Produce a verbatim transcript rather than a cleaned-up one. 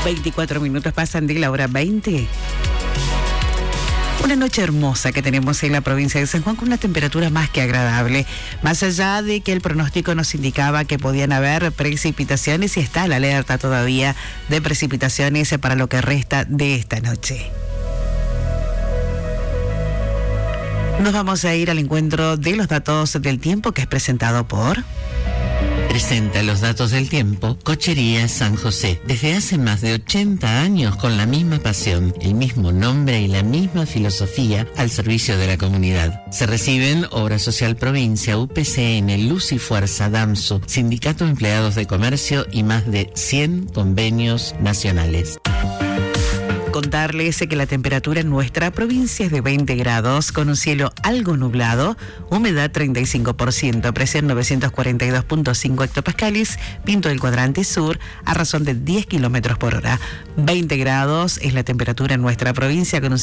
veinticuatro minutos pasan de la hora veinte. Una noche hermosa que tenemos en la provincia de San Juan con una temperatura más que agradable. Más allá de que el pronóstico nos indicaba que podían haber precipitaciones y está la alerta todavía de precipitaciones para lo que resta de esta noche. Nos vamos a ir al encuentro de los datos del tiempo que es presentado por... Presenta los datos del tiempo Cochería San José. Desde hace más de ochenta años con la misma pasión, el mismo nombre y la misma filosofía al servicio de la comunidad. Se reciben Obra Social Provincia, U P C N, Luz y Fuerza, DAMSO, Sindicato de Empleados de Comercio y más de cien convenios nacionales. Contarles que la temperatura en nuestra provincia es de veinte grados, con un cielo algo nublado, humedad treinta y cinco por ciento, presión novecientos cuarenta y dos punto cinco hectopascales, viento del cuadrante sur a razón de diez kilómetros por hora. veinte grados es la temperatura en nuestra provincia, con un